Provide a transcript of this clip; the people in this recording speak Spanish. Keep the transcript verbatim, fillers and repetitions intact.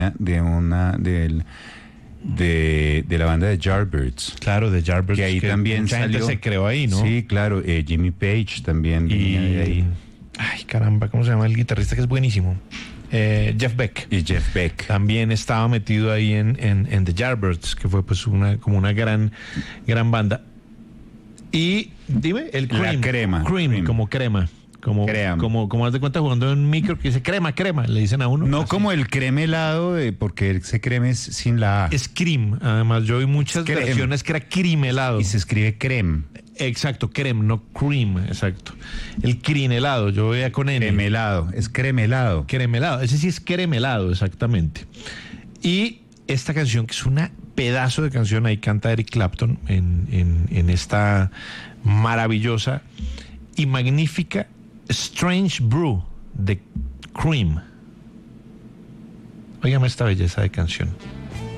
de una del de, de la banda de Yardbirds. Claro, de Yardbirds. Que ahí que también mucha salió. gente se creó ahí, ¿no? Sí, claro. Eh, Jimmy Page también Y venía de ahí. ay, caramba, ¿cómo se llama el guitarrista que es buenísimo? Eh, Jeff Beck. Y Jeff Beck. También estaba metido ahí en, en, en The Yardbirds, que fue pues una como una gran gran banda. Y dime, el La Cream. crema. Cream, Cream. como crema. Como, Cream. como, como haz de cuenta jugando en un micro que dice crema, crema, le dicen a uno. No así. como el creme helado, de, porque ese creme es sin la A. Es cream. Además, yo vi muchas Creme. versiones que era cream helado. Y se escribe creme. Exacto, creme, no cream, exacto. El cream helado, yo veía con N. Cremelado. Es cremelado. Cremelado, ese sí es cremelado, exactamente. Y esta canción, que es una pedazo de canción, ahí canta Eric Clapton en, en, en esta maravillosa y magnífica Strange Brew de Cream. Óigame esta belleza de canción.